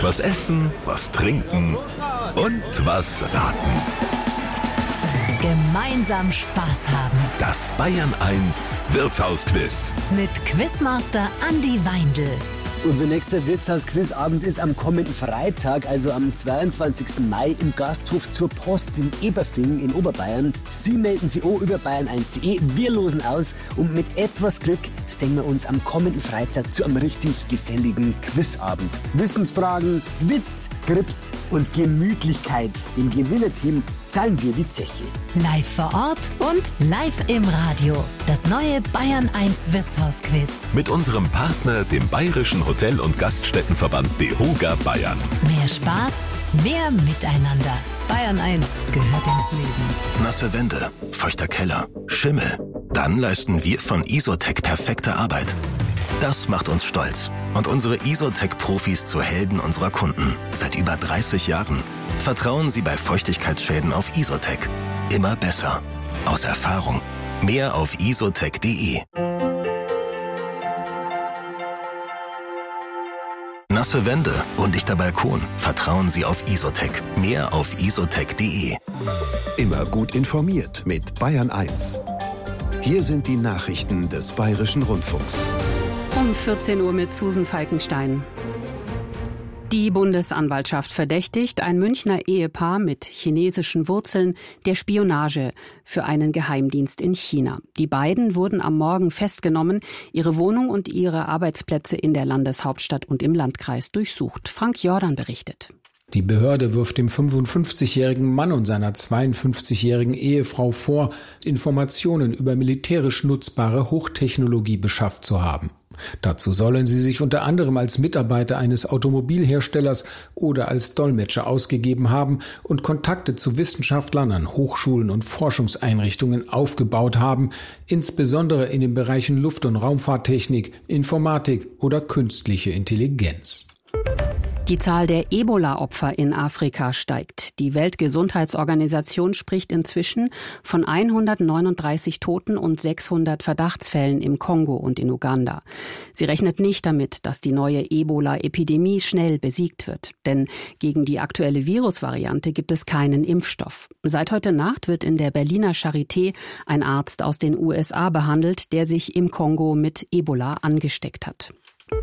Was essen, was trinken und was raten. Gemeinsam Spaß haben. Das Bayern 1 Wirtshausquiz. Mit Quizmaster Andi Weindl. Unser nächster Wirtshaus-Quizabend ist am kommenden Freitag, also am 22. Mai im Gasthof zur Post in Eberfingen in Oberbayern. Sie melden sich auch über bayern1.de. Wir losen aus und mit etwas Glück sehen wir uns am kommenden Freitag zu einem richtig geselligen Quizabend. Wissensfragen, Witz, Grips und Gemütlichkeit. Dem Gewinnerteam zahlen wir die Zeche. Live vor Ort und live im Radio. Das neue Bayern 1 Wirtshausquiz. Mit unserem Partner, dem Bayerischen Hotel- und Gaststättenverband DEHOGA Bayern. Mehr Spaß, mehr Miteinander. Bayern 1 gehört ins Leben. Nasse Wände, feuchter Keller, Schimmel. Dann leisten wir von Isotec perfekte Arbeit. Das macht uns stolz und unsere Isotec-Profis zu Helden unserer Kunden. Seit über 30 Jahren. Vertrauen Sie bei Feuchtigkeitsschäden auf Isotec. Immer besser. Aus Erfahrung. Mehr auf isotec.de. Nasse Wände, undichter Balkon. Vertrauen Sie auf Isotec. Mehr auf isotec.de. Immer gut informiert mit Bayern 1. Hier sind die Nachrichten des Bayerischen Rundfunks. Um 14 Uhr mit Susan Falkenstein. Die Bundesanwaltschaft verdächtigt ein Münchner Ehepaar mit chinesischen Wurzeln der Spionage für einen Geheimdienst in China. Die beiden wurden am Morgen festgenommen, ihre Wohnung und ihre Arbeitsplätze in der Landeshauptstadt und im Landkreis durchsucht. Frank Jordan berichtet. Die Behörde wirft dem 55-jährigen Mann und seiner 52-jährigen Ehefrau vor, Informationen über militärisch nutzbare Hochtechnologie beschafft zu haben. Dazu sollen sie sich unter anderem als Mitarbeiter eines Automobilherstellers oder als Dolmetscher ausgegeben haben und Kontakte zu Wissenschaftlern an Hochschulen und Forschungseinrichtungen aufgebaut haben, insbesondere in den Bereichen Luft- und Raumfahrttechnik, Informatik oder künstliche Intelligenz. Die Zahl der Ebola-Opfer in Afrika steigt. Die Weltgesundheitsorganisation spricht inzwischen von 139 Toten und 600 Verdachtsfällen im Kongo und in Uganda. Sie rechnet nicht damit, dass die neue Ebola-Epidemie schnell besiegt wird. Denn gegen die aktuelle Virusvariante gibt es keinen Impfstoff. Seit heute Nacht wird in der Berliner Charité ein Arzt aus den USA behandelt, der sich im Kongo mit Ebola angesteckt hat.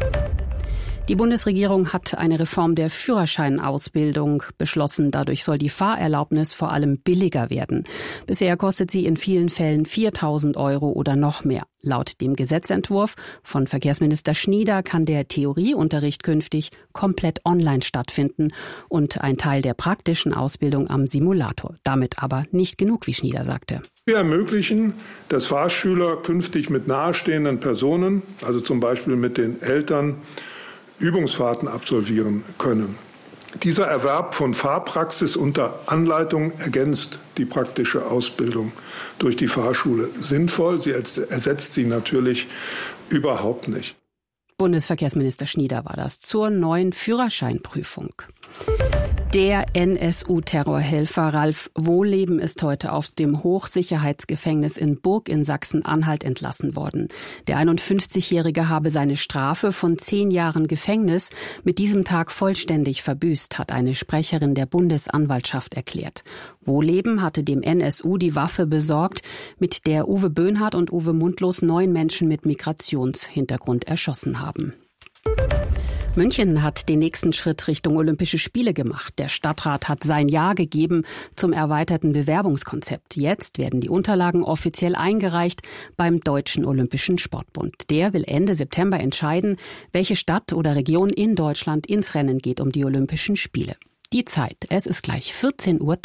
Die Bundesregierung hat eine Reform der Führerscheinausbildung beschlossen. Dadurch soll die Fahrerlaubnis vor allem billiger werden. Bisher kostet sie in vielen Fällen 4.000 € oder noch mehr. Laut dem Gesetzentwurf von Verkehrsminister Schnieder kann der Theorieunterricht künftig komplett online stattfinden und ein Teil der praktischen Ausbildung am Simulator. Damit aber nicht genug, wie Schnieder sagte. Wir ermöglichen, dass Fahrschüler künftig mit nahestehenden Personen, also zum Beispiel mit den Eltern, Übungsfahrten absolvieren können. Dieser Erwerb von Fahrpraxis unter Anleitung ergänzt die praktische Ausbildung durch die Fahrschule sinnvoll. Sie ersetzt sie natürlich überhaupt nicht. Bundesverkehrsminister Schnieder war das zur neuen Führerscheinprüfung. Der NSU-Terrorhelfer Ralf Wohlleben ist heute aus dem Hochsicherheitsgefängnis in Burg in Sachsen-Anhalt entlassen worden. Der 51-Jährige habe seine Strafe von 10 Jahren Gefängnis mit diesem Tag vollständig verbüßt, hat eine Sprecherin der Bundesanwaltschaft erklärt. Wohlleben hatte dem NSU die Waffe besorgt, mit der Uwe Böhnhardt und Uwe Mundlos 9 Menschen mit Migrationshintergrund erschossen haben. München hat den nächsten Schritt Richtung Olympische Spiele gemacht. Der Stadtrat hat sein Ja gegeben zum erweiterten Bewerbungskonzept. Jetzt werden die Unterlagen offiziell eingereicht beim Deutschen Olympischen Sportbund. Der will Ende September entscheiden, welche Stadt oder Region in Deutschland ins Rennen geht um die Olympischen Spiele. Die Zeit, es ist gleich 14:03 Uhr.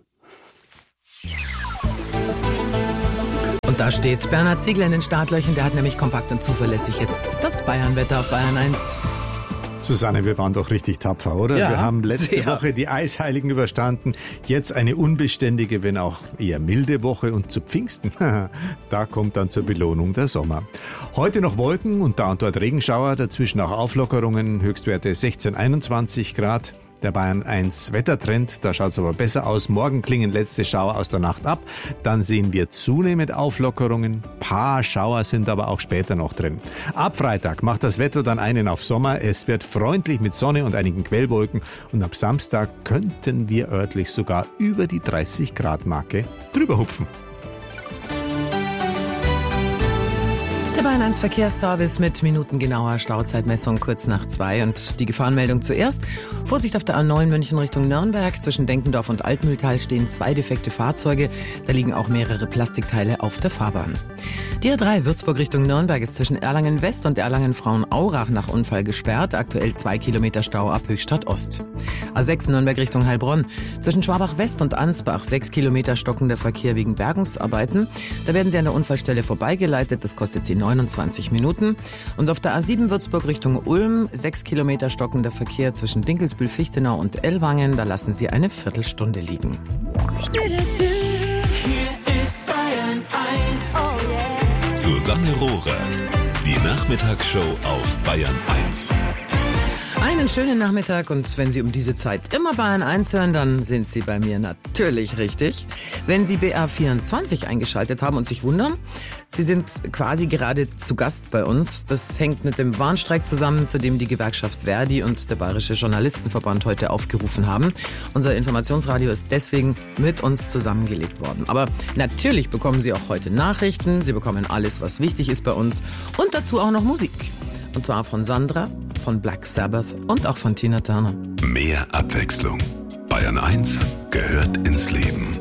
Und da steht Bernhard Ziegler in den Startlöchern. Der hat nämlich kompakt und zuverlässig jetzt das Bayernwetter auf Bayern 1. Susanne, wir waren doch richtig tapfer, oder? Ja, wir haben letzte Woche die Eisheiligen überstanden. Jetzt eine unbeständige, wenn auch eher milde Woche. Und zu Pfingsten, da kommt dann zur Belohnung der Sommer. Heute noch Wolken und da und dort Regenschauer. Dazwischen auch Auflockerungen. Höchstwerte 16, 21 Grad. Der Bayern 1 Wettertrend, da schaut es aber besser aus. Morgen klingen letzte Schauer aus der Nacht ab. Dann sehen wir zunehmend Auflockerungen. Paar Schauer sind aber auch später noch drin. Ab Freitag macht das Wetter dann einen auf Sommer. Es wird freundlich mit Sonne und einigen Quellwolken. Und ab Samstag könnten wir örtlich sogar über die 30-Grad-Marke drüber hupfen. Der Bayern 1 Verkehrsservice mit minutengenauer Stauzeitmessung kurz nach 2 und die Gefahrenmeldung zuerst. Vorsicht auf der A9 München Richtung Nürnberg. Zwischen Denkendorf und Altmühltal stehen 2 defekte Fahrzeuge. Da liegen auch mehrere Plastikteile auf der Fahrbahn. Die A3 Würzburg Richtung Nürnberg ist zwischen Erlangen West und Erlangen Frauenaurach nach Unfall gesperrt. Aktuell 2 Kilometer Stau ab Höchstadt Ost. A6 Nürnberg Richtung Heilbronn. Zwischen Schwabach West und Ansbach 6 Kilometer stockender Verkehr wegen Bergungsarbeiten. Da werden Sie an der Unfallstelle vorbeigeleitet. Das kostet Sie 29 Minuten. Und auf der A7 Würzburg Richtung Ulm 6 Kilometer stockender Verkehr zwischen Dinkelsbühl-Fichtenau und Ellwangen. Da lassen Sie eine Viertelstunde liegen. Hier ist Bayern 1. Oh yeah. Susanne Rohrer. Die Nachmittagsshow auf Bayern 1. Einen schönen Nachmittag und wenn Sie um diese Zeit immer Bayern 1 hören, dann sind Sie bei mir natürlich richtig. Wenn Sie BR24 eingeschaltet haben und sich wundern, Sie sind quasi gerade zu Gast bei uns. Das hängt mit dem Warnstreik zusammen, zu dem die Gewerkschaft Verdi und der Bayerische Journalistenverband heute aufgerufen haben. Unser Informationsradio ist deswegen mit uns zusammengelegt worden. Aber natürlich bekommen Sie auch heute Nachrichten, Sie bekommen alles, was wichtig ist bei uns und dazu auch noch Musik. Und zwar von Sandra, von Black Sabbath und auch von Tina Turner. Mehr Abwechslung. Bayern 1 gehört ins Leben.